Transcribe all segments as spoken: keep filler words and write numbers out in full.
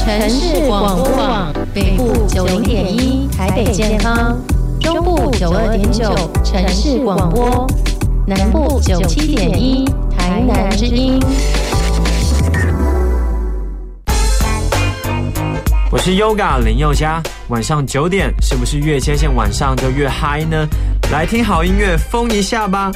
城市广播网，北部九零点一台北健康，中部九二点九城市广播，南部九七点一台南之音。 我是 Yoga 林宥嘉，晚上九点是不是越接近晚上就越嗨呢？来听好音乐，疯一下吧！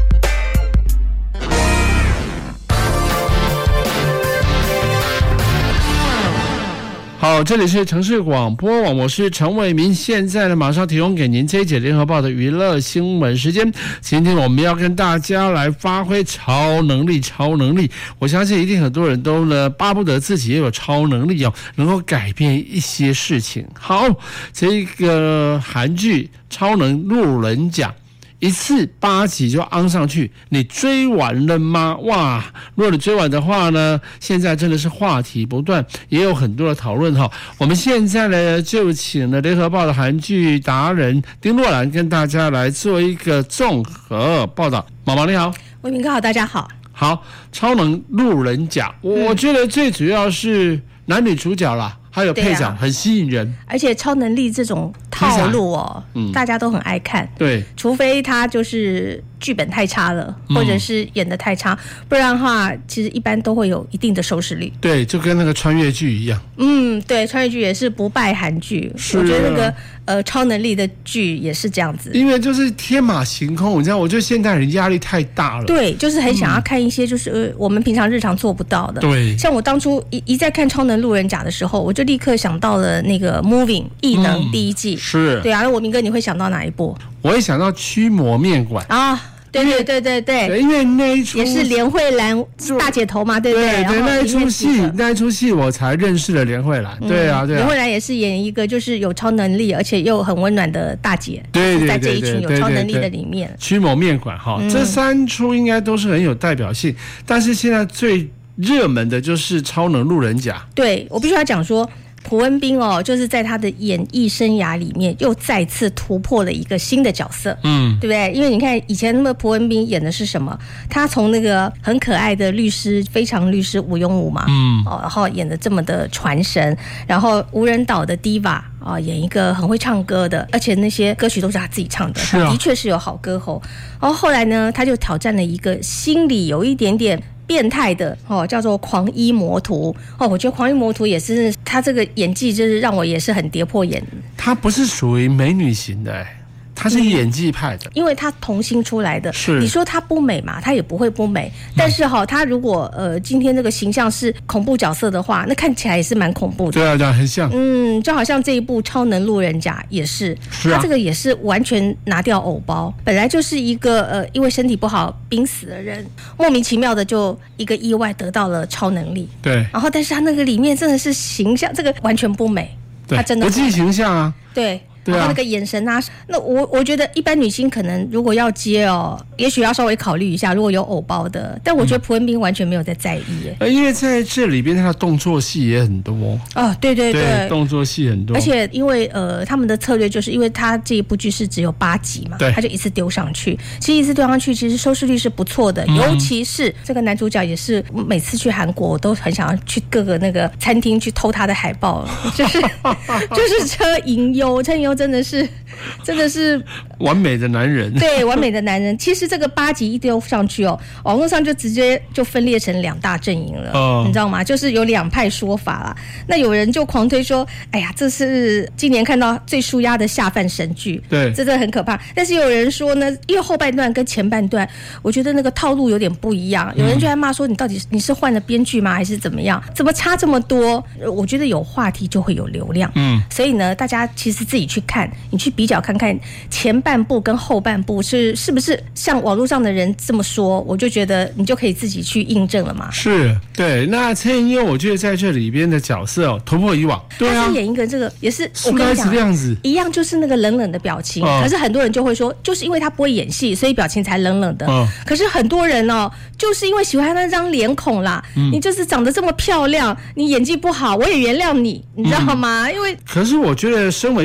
好，这里是城市广播网，我是陈伟民，现在呢马上提供给您这一节联合报的娱乐新闻时间。今天我们要跟大家来发挥超能力，超能力，我相信一定很多人都呢巴不得自己也有超能力哦，能够改变一些事情。好，这个韩剧《超能路人甲》。一次八集就昂上去，你追完了吗？哇！如果你追完的话呢，现在真的是话题不断，也有很多的讨论哈。我们现在呢就请了联合报的韩剧达人丁若兰跟大家来做一个综合报道。毛毛你好， 魏明哥好，大家好。 好，超能路人甲，我觉得最主要是男女主角啦。还有配角、啊、很吸引人， 而且超能力这种套路哦，嗯、大家都很爱看。 对， 除非他就是剧本太差了，嗯、或者是演得太差，不然的话，其实一般都会有一定的收视率。 对，就跟那个穿越剧一样。 嗯，对，穿越剧也是不败韩剧。是、啊，我觉得那个呃超能力的剧也是这样子， 因为就是天马行空，你知道，我觉得现代人压力太大了。 对，就是很想要看一些就是、呃、我们平常日常做不到的。对，像我当初一一在看《超能路人甲》的时候，我就立刻想到了那个 Moving 异能第一季、嗯、是对啊，那我明哥你会想到哪一部？ 我会想到驱魔面馆啊， 对对对对对， 因为那一出也是连慧兰大姐头嘛，对不对？ 对对，那一出戏那一出戏我才认识了连慧兰，嗯、对啊对啊， 连慧兰也是演一个就是有超能力而且又很温暖的大姐， 对对对对， 在这一群有超能力的里面， 驱魔面馆哈、嗯，这三出应该都是很有代表性，但是现在最热门的就是超能路人甲。 对，我必须要讲说。朴恩斌哦，就是在他的演艺生涯里面又再次突破了一个新的角色，嗯，对不对？因为你看以前那么朴恩斌演的是什么？他从那个很可爱的律师、非常律师吴庸武嘛，嗯，哦，然后演的这么的传神，然后无人岛的 Diva 啊、哦，演一个很会唱歌的，而且那些歌曲都是他自己唱的，他的确是有好歌喉。然后后来呢，他就挑战了一个心里有一点点。变态的哦，叫做狂医魔徒哦，我觉得狂医魔徒也是他这个演技，就是让我也是很跌破眼。 他不是属于美女型的哎。他是演技派的、嗯， 因为他童星出来的。是你说他不美嘛？他也不会不美。但是哈、哦，他如果呃今天这个形象是恐怖角色的话，那看起来也是蛮恐怖的。 对啊，对啊，很像。 嗯，就好像这一部《超能路人甲》也是，是啊、他这个也是完全拿掉偶包，本来就是一个呃因为身体不好濒死的人，莫名其妙的就一个意外得到了超能力。 对。 然后，但是他那个里面真的是形象，这个完全不美。 对， 他真的不计形象啊。 对。然后那个眼神啊，那我我觉得一般女星可能如果要接哦，也许要稍微考虑一下，如果有偶包的。但我觉得朴恩斌完全没有在在意耶、 嗯，因为在这里边他的动作戏也很多哦，对对 对, 对， 动作戏很多。 而且因为呃他们的策略就是因为他这一部剧是只有八集嘛，他就一次丢上去。其实一次丢上去，其实收视率是不错的，嗯、尤其是这个男主角也是每次去韩国，我都很想要去各个那个餐厅去偷他的海报，就是就是车银优，车银优真的是。真的是完美的男人， 对，完美的男人。其实这个八集一丢上去哦，网络上就直接就分裂成两大阵营了、哦，你知道吗？就是有两派说法啦。那有人就狂推说，哎呀，这是今年看到最抒压的下饭神剧，对，这真的很可怕。但是有人说呢，因为后半段跟前半段，我觉得那个套路有点不一样。有人就在骂说，你到底你是换了编剧吗，还是怎么样？怎么差这么多？我觉得有话题就会有流量，嗯，所以呢，大家其实自己去看，你去比较看看前半部跟后半部是是不是像网络上的人这么说，我就觉得你就可以自己去印证了嘛。 是，对。那车银优我觉得在这里边的角色哦，突破以往，对啊， 他是演一个这个也是我跟你讲这样子一样，就是那个冷冷的表情、哦。可是很多人就会说，就是因为他不会演戏，所以表情才冷冷的。哦、可是很多人哦，就是因为喜欢他那张脸孔啦、嗯，你就是长得这么漂亮，你演技不好，我也原谅你，你知道吗？嗯、因为可是我觉得身为一位演员。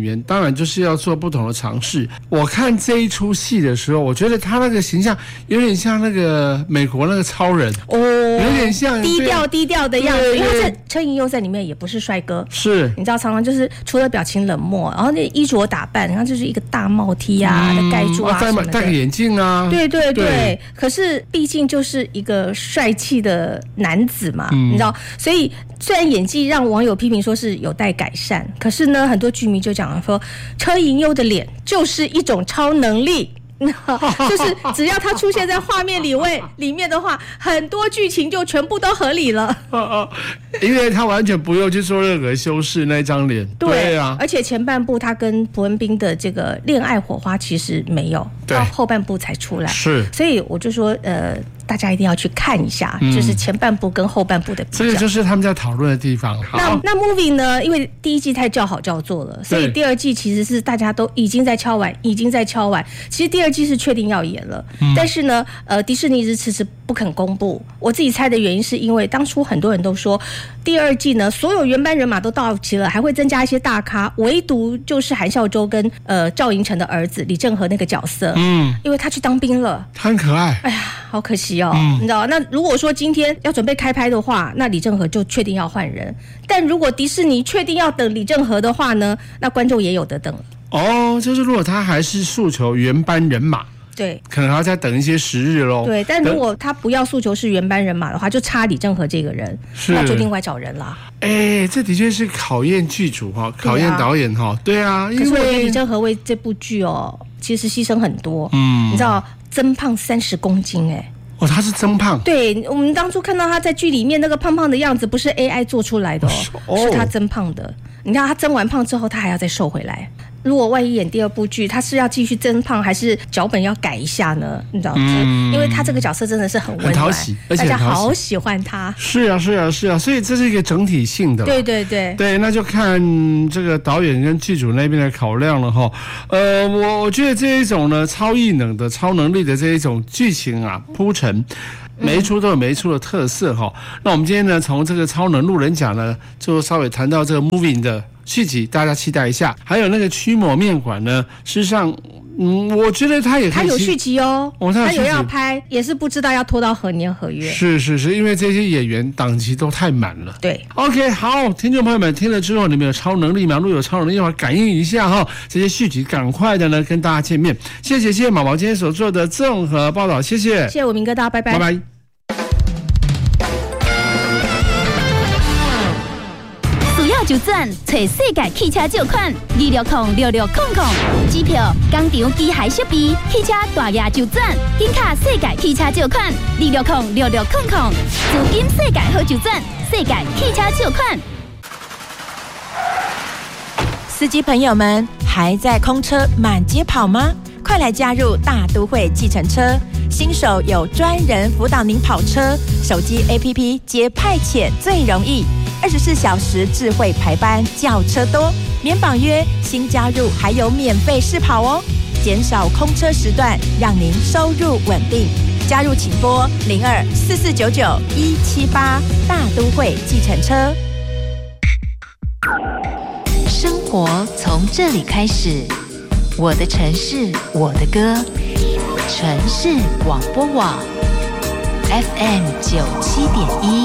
员当然就是要做不同的尝试。我看这一出戏的时候，我觉得他那个形象有点像那个美国那个超人哦，有点像低调低调的样子。因为在车银优在里面也不是帅哥， 是你知道常常就是除了表情冷漠，然后那衣着打扮，然后就是一个大帽 T 啊，嗯、盖住啊什么的， 戴个眼镜啊， 对对 对, 对。可是毕竟就是一个帅气的男子嘛，嗯、你知道，所以虽然演技让网友批评说是有待改善，可是呢，很多剧迷就讲说，车银优的脸就是一种超能力。就是只要他出现在画面里位里面的话，很多剧情就全部都合理了。 因为他完全不用去做任何修饰那张脸。 对, 对啊，而且前半部他跟朴恩斌的这个恋爱火花其实没有，到后半部才出来。 是， 所以我就说，呃，大家一定要去看一下，嗯、就是前半部跟后半部的比较。 这个就是他们在讨论的地方。 那那 movie 呢？因为第一季太叫好叫座了，所以第二季其实是大家都已经在敲完，已经在敲完。其实第二季是确定要演了，嗯、但是呢，呃，迪士尼一直迟迟不肯公布。我自己猜的原因是因为当初很多人都说，第二季呢，所有原班人马都到齐了，还会增加一些大咖，唯独就是韩孝周跟呃赵寅成的儿子李正和那个角色，嗯，因为他去当兵了， 他很可爱。 哎呀，好可惜哦，嗯、你知道？那如果说今天要准备开拍的话，那李正和就确定要换人。但如果迪士尼确定要等李正和的话呢，那观众也有得等了。 哦，就是如果他还是诉求原班人马， 对， 可能还要再等一些时日咯。 对，但如果他不要诉求是原班人马的话，就差李正和这个人，那就另外找人啦。 哎，这的确是考验剧组哈，考验导演哈。对啊，因为可是我觉得李正和为这部剧哦，其实牺牲很多。嗯，你知道增胖三十公斤哎。 哦，他是增胖。 对，我们当初看到他在剧里面那个胖胖的样子，不是 A I 做出来的哦，哦是他增胖的。你看他增完胖之后，他还要再瘦回来。如果万一演第二部剧，他是要继续增胖，还是脚本要改一下呢？你知道吗？嗯、因为他这个角色真的是很温暖， 很讨喜，而且大家好喜欢他。 是啊，是啊，是啊，所以这是一个整体性的。 对对对对，那就看这个导演跟剧组那边的考量了哈。呃，我我觉得这一种呢，超异能的、超能力的这一种剧情啊铺陈。每一出都有每一出的特色哈。那我们今天呢，从这个超能路人甲呢，就稍微谈到这个 Moving 的续集，大家期待一下。还有那个驱魔面馆呢，事实上，嗯，我觉得他也可以， 他有续集哦， 哦他有续集， 他有要拍，也是不知道要拖到何年何月。 是是是，因为这些演员档期都太满了。 对 ，OK， 好，听众朋友们听了之后，你们有超能力吗？如果有超能力的话，感应一下哈。这些续集赶快的呢跟大家见面。谢谢谢谢毛毛今天所做的综合报道，谢谢， 谢谢我明哥，大家拜拜， 拜拜。 就转找世界汽车借款二六零六六空空，机票、工厂、机械设备、汽车大额就转，紧卡世界汽车借款二六零六六空空，资金世界好就转，世界汽车借款。 司机朋友们，还在空车满街跑吗？快来加入大都会计程车，新手有专人辅导您跑车，手机 A P P 接派遣最容易。二十四小时智慧排班，轿车多，免绑约，新加入还有免费试跑哦，减少空车时段，让您收入稳定。加入请拨零二四四九九一七八，大都会计程车。 生活从这里开始，我的城市，我的歌，城市广播网 F M 九七点一。